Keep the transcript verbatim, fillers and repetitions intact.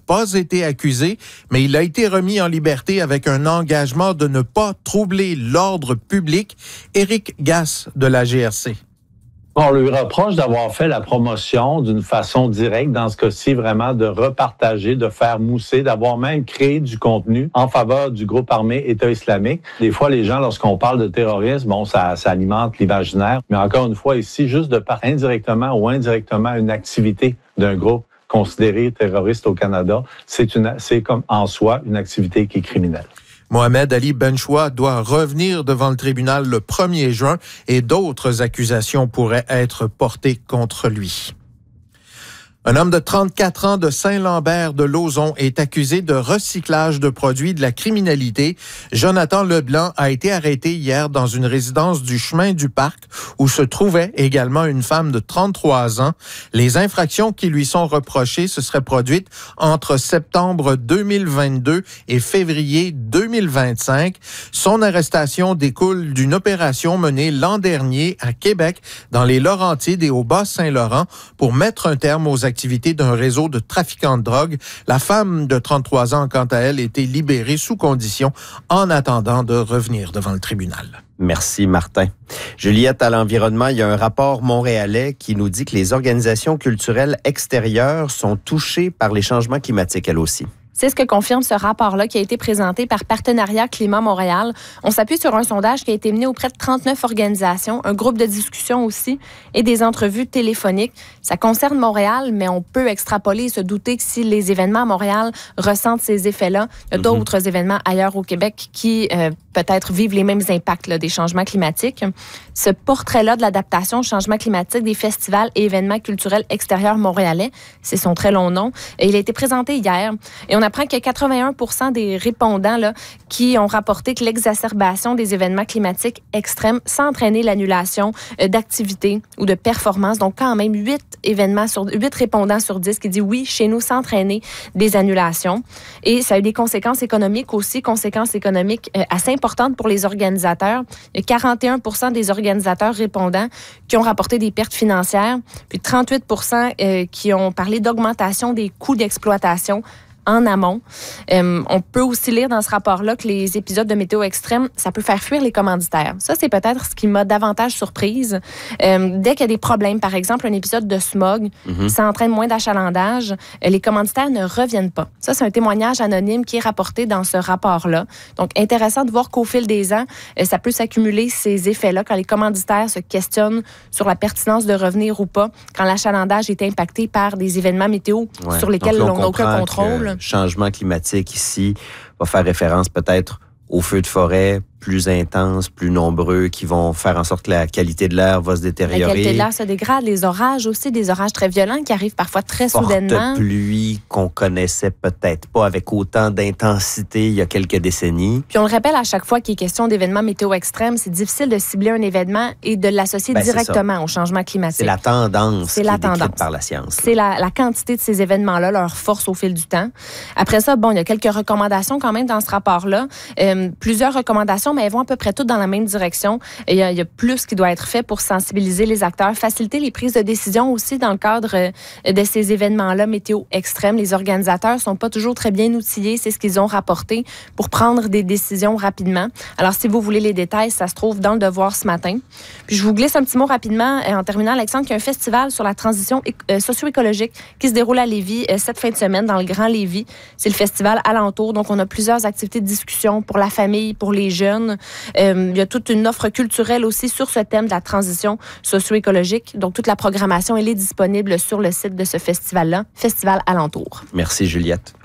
pas été accusé, mais il a été remis en liberté avec un engagement de ne pas troubler l'ordre public. Éric Gasse de la G R C. On lui reproche d'avoir fait la promotion d'une façon directe, dans ce cas-ci, vraiment de repartager, de faire mousser, d'avoir même créé du contenu en faveur du groupe armé État islamique. Des fois, les gens, lorsqu'on parle de terrorisme, bon, ça, ça alimente l'imaginaire. Mais encore une fois, ici, juste de par indirectement ou indirectement une activité d'un groupe considéré terroriste au Canada, c'est, une, c'est comme en soi une activité qui est criminelle. Mohamed Ali Benchoua doit revenir devant le tribunal le premier juin et d'autres accusations pourraient être portées contre lui. Un homme de trente-quatre ans de Saint-Lambert de Lauzon est accusé de recyclage de produits de la criminalité. Jonathan Leblanc a été arrêté hier dans une résidence du chemin du Parc où se trouvait également une femme de trente-trois ans. Les infractions qui lui sont reprochées se seraient produites entre septembre deux mille vingt-deux et février deux mille vingt-cinq. Son arrestation découle d'une opération menée l'an dernier à Québec, dans les Laurentides et au Bas-Saint-Laurent, pour mettre un terme aux activités d'un réseau de trafiquants de drogue. La femme de trente-trois ans, quant à elle, était libérée sous condition en attendant de revenir devant le tribunal. Merci, Martin. Juliette, à l'environnement, il y a un rapport montréalais qui nous dit que les organisations culturelles extérieures sont touchées par les changements climatiques, elles aussi. C'est ce que confirme ce rapport-là qui a été présenté par Partenariat Climat Montréal. On s'appuie sur un sondage qui a été mené auprès de trente-neuf organisations, un groupe de discussion aussi et des entrevues téléphoniques. Ça concerne Montréal, mais on peut extrapoler et se douter que si les événements à Montréal ressentent ces effets-là, il y a d'autres mm-hmm. événements ailleurs au Québec qui euh, peut-être vivent les mêmes impacts là, des changements climatiques. Ce portrait-là de l'adaptation au changement climatique des festivals et événements culturels extérieurs montréalais, c'est son très long nom, et il a été présenté hier. Et on apprend qu'il y a quatre-vingt-un pour cent des répondants là, qui ont rapporté que l'exacerbation des événements climatiques extrêmes sans entraîner l'annulation euh, d'activités ou de performances. Donc, quand même, huit événements sur huit répondants sur dix qui disent oui, chez nous, sans entraîner des annulations. Et ça a eu des conséquences économiques aussi, conséquences économiques euh, assez importantes pour les organisateurs. Il y a quarante et un pour cent des organisateurs répondants qui ont rapporté des pertes financières, puis trente-huit pour cent euh, qui ont parlé d'augmentation des coûts d'exploitation en amont. Euh, on peut aussi lire dans ce rapport-là que les épisodes de météo extrême, ça peut faire fuir les commanditaires. Ça, c'est peut-être ce qui m'a davantage surprise. Euh, dès qu'il y a des problèmes, par exemple, un épisode de smog, mm-hmm. ça entraîne moins d'achalandage, euh, les commanditaires ne reviennent pas. Ça, c'est un témoignage anonyme qui est rapporté dans ce rapport-là. Donc, intéressant de voir qu'au fil des ans, euh, ça peut s'accumuler ces effets-là quand les commanditaires se questionnent sur la pertinence de revenir ou pas, quand l'achalandage est impacté par des événements météo ouais. sur lesquels on n'a aucun contrôle. Changement climatique ici va faire référence peut-être aux feux de forêt plus intenses, plus nombreux, qui vont faire en sorte que la qualité de l'air va se détériorer. La qualité de l'air se dégrade. Les orages aussi, des orages très violents qui arrivent parfois très Forte soudainement. Pluie qu'on connaissait peut-être pas avec autant d'intensité il y a quelques décennies. Puis on le rappelle à chaque fois qu'il est question d'événements météo extrêmes, c'est difficile de cibler un événement et de l'associer ben, directement au changement climatique. C'est la tendance c'est qui la est décrite tendance. par la science. C'est la, la quantité de ces événements-là, leur force au fil du temps. Après ça, bon, il y a quelques recommandations quand même dans ce rapport-là. Euh, plusieurs recommandations, mais elles vont à peu près toutes dans la même direction. Il y a, il y a plus qui doit être fait pour sensibiliser les acteurs, faciliter les prises de décision aussi dans le cadre de ces événements-là météo extrêmes. Les organisateurs sont pas toujours très bien outillés, c'est ce qu'ils ont rapporté, pour prendre des décisions rapidement. Alors, si vous voulez les détails, ça se trouve dans le Devoir ce matin. Puis, je vous glisse un petit mot rapidement, en terminant, Alexandre, qu'il y a un festival sur la transition socio-écologique qui se déroule à Lévis cette fin de semaine, dans le Grand Lévis. C'est le festival Alentour. Donc, on a plusieurs activités de discussion pour la famille, pour les jeunes. Euh, il y a toute une offre culturelle aussi sur ce thème de la transition socio-écologique. Donc, toute la programmation, elle est disponible sur le site de ce festival-là, Festival Alentour. Merci, Juliette.